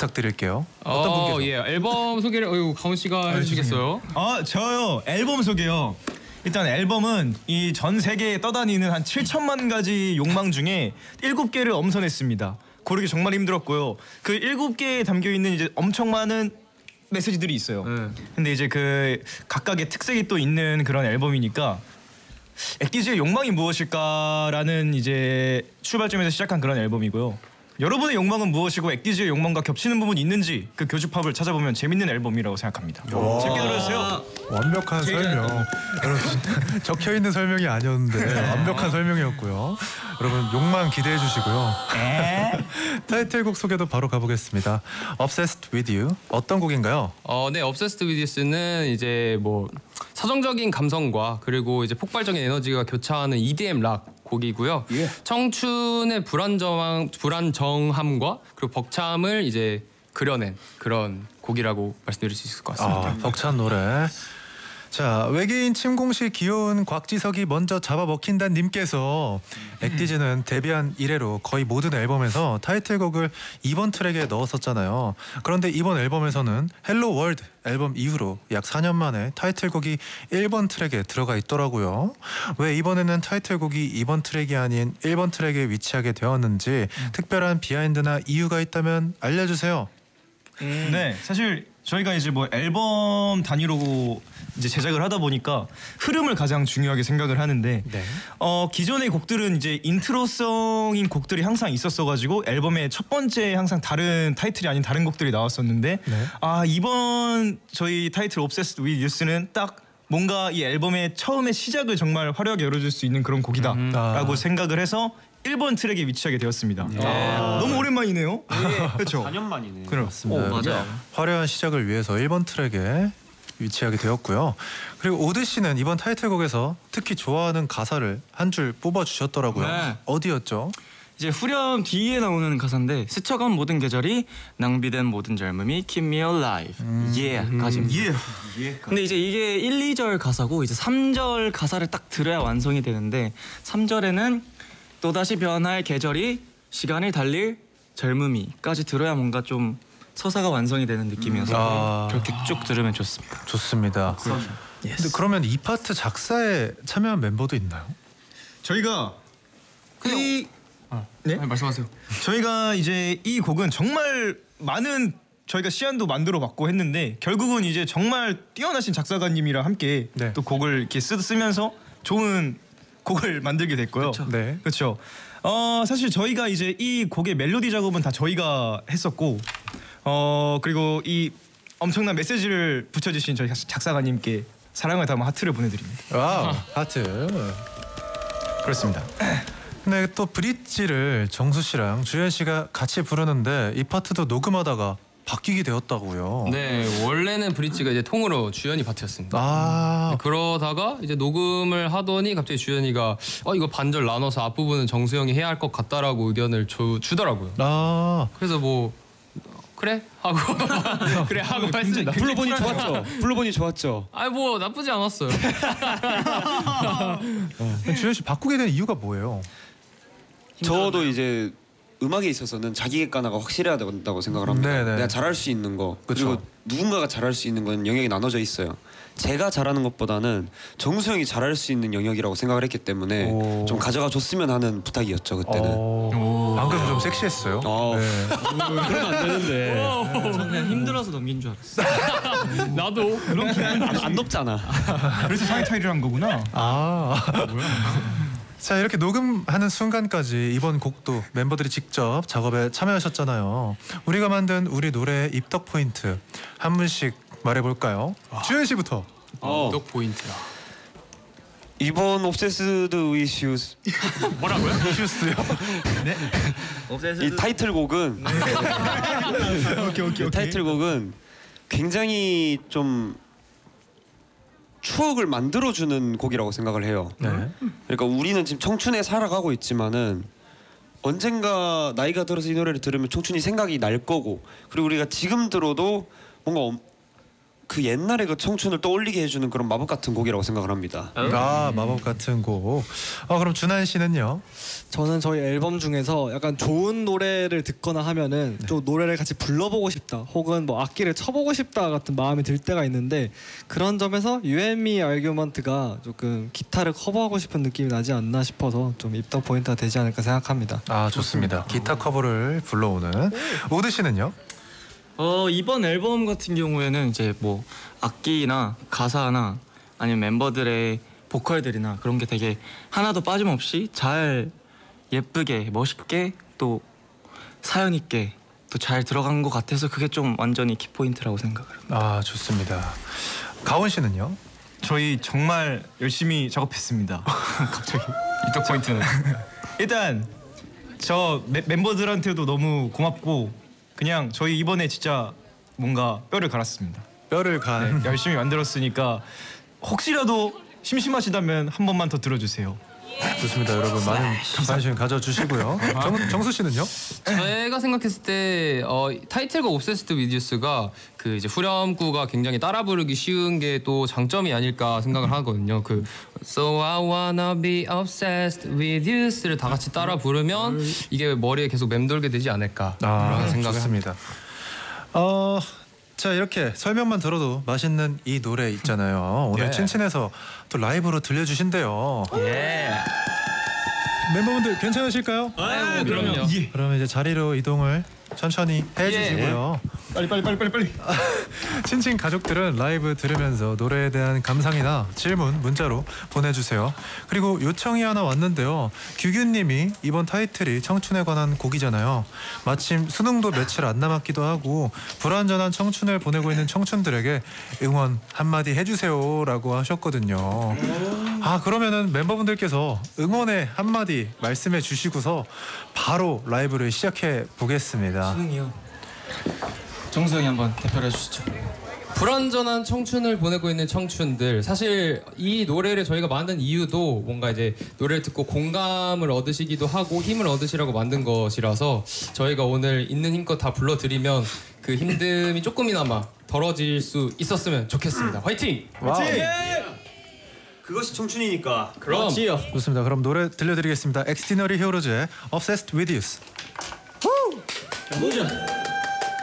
부탁드릴게요. 어떤 분께서? 예, 앨범 소개를 가훈 씨가 해주시겠어요? 저요. 앨범 소개요. 일단 앨범은 이 전 세계에 떠다니는 한 7천만 가지 욕망 중에 7개를 엄선했습니다. 고르기 정말 힘들었고요. 그 7개에 담겨 있는 이제 엄청 많은 메시지들이 있어요. 근데 이제 그 각각의 특색이 또 있는 그런 앨범이니까 엑기즈의 욕망이 무엇일까라는 이제 출발점에서 시작한 그런 앨범이고요. 여러분의 욕망은 무엇이고 엑기즈의 욕망과 겹치는 부분이 있는지 그 교집합을 찾아보면 재밌는 앨범이라고 생각합니다. 재밌게 들어주세요. 완벽한 설명. 여러분 적혀있는 설명이 아니었는데 완벽한 설명이었고요. 여러분 욕망 기대해 주시고요. 타이틀곡 소개도 바로 가보겠습니다. Obsessed with You 어떤 곡인가요? 네, Obsessed with You는 이제 뭐 사정적인 감성과 그리고 이제 폭발적인 에너지가 교차하는 EDM 락 곡이고요. 청춘의 불안정함과 그리고 벅참을 이제 그려낸 그런 곡이라고 말씀드릴 수 있을 것 같습니다. 벅찬 노래. 자, 외계인 침공시 귀여운 곽지석이 먼저 잡아먹힌다 님께서 엑디즈는 데뷔한 이래로 거의 모든 앨범에서 타이틀곡을 이번 트랙에 넣었었잖아요. 그런데 이번 앨범에서는 헬로 월드 앨범 이후로 약 4년 만에 타이틀곡이 1번 트랙에 들어가 있더라고요. 왜 이번에는 타이틀곡이 2번 트랙이 아닌 1번 트랙에 위치하게 되었는지 특별한 비하인드나 이유가 있다면 알려주세요. 네, 사실 저희가 이제 뭐 앨범 단위로 이제 제작을 하다 보니까 흐름을 가장 중요하게 생각을 하는데 기존의 곡들은 이제 인트로성인 곡들이 항상 있었어가지고 앨범의 첫 번째 항상 다른 타이틀이 아닌 다른 곡들이 나왔었는데 이번 저희 타이틀 Obsessed with You는 딱 뭔가 이 앨범의 처음의 시작을 정말 화려하게 열어줄 수 있는 그런 곡이다라고 생각을 해서 1번 트랙에 위치하게 되었습니다. 너무 오랜만이네요. 그렇죠. 4년 만이네. 그렇습니다. 맞아요. 화려한 시작을 위해서 1번 트랙에 위치하게 되었고요. 그리고 오드 씨는 이번 타이틀곡에서 특히 좋아하는 가사를 한 줄 뽑아주셨더라고요. 네. 어디였죠? 이제 후렴 뒤에 나오는 가사인데 스쳐간 모든 계절이 낭비된 모든 젊음이 Keep me alive 까지입니다. 근데 이제 이게 1, 2절 가사고 이제 3절 가사를 딱 들어야 완성이 되는데 3절에는 또다시 변할 계절이 시간을 달릴 젊음이까지 들어야 뭔가 좀 서사가 완성이 되는 느낌이어서 그렇게 쭉 들으면 좋습니다. 좋습니다. 근데 그러면 이 파트 작사에 참여한 멤버도 있나요? 저희가 네, 말씀하세요. 저희가 이제 이 곡은 정말 많은 저희가 시안도 만들어봤고 했는데 결국은 이제 정말 뛰어나신 작사가님이랑 함께 또 곡을 이렇게 쓰면서 좋은 곡을 만들게 됐고요. 그렇죠. 사실 저희가 이제 이 곡의 멜로디 작업은 다 저희가 했었고 그리고 이 엄청난 메시지를 붙여주신 저희 작사가님께 사랑을 담아 하트를 보내드립니다. 와우, 하트. 그렇습니다. 근데 또 브릿지를 정수 씨랑 주현 씨가 같이 부르는데 이 파트도 녹음하다가 바뀌게 되었다고요. 네, 원래는 브릿지가 이제 통으로 주현이 파트였습니다. 그러다가 이제 녹음을 하더니 갑자기 주현이가 이거 반절 나눠서 앞부분은 정수 형이 해야 할 것 같다라고 의견을 주더라고요. 그래서 뭐 그래? 하고 그래 하고 했습니다. 불러보니 좋았죠? 불러보니 좋았죠? 뭐 나쁘지 않았어요. 주현 씨 바꾸게 된 이유가 뭐예요? 저도 이제 음악에 있어서는 자기 객관화가 확실해야 된다고 생각을 합니다. 내가 잘할 수 있는 거 그리고 누군가가 잘할 수 있는 건 영역이 나눠져 있어요. 제가 잘하는 것보다는 정수 형이 잘할 수 있는 영역이라고 생각을 했기 때문에 좀 가져가 줬으면 하는 부탁이었죠 그때는. 방금 좀 섹시했어요. 그러면 안 되는데. 저는 그냥 힘들어서 넘긴 줄 알았어. 나도 그런 기분 안 높잖아. 그래서 상의 타이를 한 거구나. 자, 이렇게 녹음하는 순간까지 이번 곡도 멤버들이 직접 작업에 참여하셨잖아요. 우리가 만든 우리 노래의 입덕 포인트 한 분씩 말해볼까요? 주현 씨부터. 입덕 포인트야. 이번 Obsessed with You 뭐라고요? 슈스요? 네. 이 타이틀곡은 오케이. 타이틀곡은 굉장히 좀 추억을 만들어주는 곡이라고 생각을 해요. 그러니까 우리는 지금 청춘에 살아가고 있지만은 언젠가 나이가 들어서 이 노래를 들으면 청춘이 생각이 날 거고 그리고 우리가 지금 들어도 뭔가 그 옛날의 그 청춘을 떠올리게 해주는 그런 마법 같은 곡이라고 생각을 합니다. 아 마법 같은 곡. 그럼 준한 씨는요? 저는 저희 앨범 중에서 약간 좋은 노래를 듣거나 하면은 좀 노래를 같이 불러보고 싶다 혹은 뭐 악기를 쳐보고 싶다 같은 마음이 들 때가 있는데 그런 점에서 You and Me Argument가 조금 기타를 커버하고 싶은 느낌이 나지 않나 싶어서 좀 입덕 포인트가 되지 않을까 생각합니다. 아 좋습니다. 기타 커버를 불러오는 오드 씨는요? 이번 앨범 같은 경우에는 이제 뭐 악기나 가사나 아니면 멤버들의 보컬들이나 그런 게 되게 하나도 빠짐없이 잘 예쁘게 멋있게 또 사연 있게 또 잘 들어간 것 같아서 그게 좀 완전히 키포인트라고 생각을 합니다. 아 좋습니다. 가온 씨는요? 저희 정말 열심히 작업했습니다. 갑자기 이쪽 포인트는 일단 저 멤버들한테도 너무 고맙고 그냥 저희 이번에 진짜 뭔가 뼈를 갈았습니다. 뼈를 간. 네, 열심히 만들었으니까 혹시라도 심심하시다면 한 번만 더 들어주세요. 좋습니다. 여러분 많은 관심 가져주시고요. 정수 씨는요? 제가 생각했을 때 타이틀곡 Obsessed with You가 그 이제 후렴구가 굉장히 따라 부르기 쉬운 게 또 장점이 아닐까 생각을 하거든요. 그 So I wanna be obsessed with you를 다 같이 따라 부르면 이게 머리에 계속 맴돌게 되지 않을까 그런 생각을 좋습니다. 자 이렇게 설명만 들어도 맛있는 이 노래 있잖아요. 오늘 친친에서 또 라이브로 들려주신대요. 멤버분들 괜찮으실까요? 그럼요. 그러면 이제 자리로 이동을 천천히 해주시고요. 빨리. 친친 가족들은 라이브 들으면서 노래에 대한 감상이나 질문 문자로 보내주세요. 그리고 요청이 하나 왔는데요. 규규님이 이번 타이틀이 청춘에 관한 곡이잖아요. 마침 수능도 며칠 안 남았기도 하고 불완전한 청춘을 보내고 있는 청춘들에게 응원 한마디 해주세요라고 하셨거든요. 그러면은 멤버분들께서 응원의 한마디 말씀해 주시고서 바로 라이브를 시작해 보겠습니다. 수능이요. 정수 형이 한번 대표를 해주시죠. 불완전한 청춘을 보내고 있는 청춘들, 사실 이 노래를 저희가 만든 이유도 뭔가 이제 노래를 듣고 공감을 얻으시기도 하고 힘을 얻으시라고 만든 것이라서 저희가 오늘 있는 힘껏 다 불러드리면 그 힘듦이 조금이나마 덜어질 수 있었으면 좋겠습니다. 화이팅! 그것이 청춘이니까. 그럼 좋습니다. 그럼 노래 들려드리겠습니다. 엑스티너리 히어로즈의 Obsessed with You. 보자.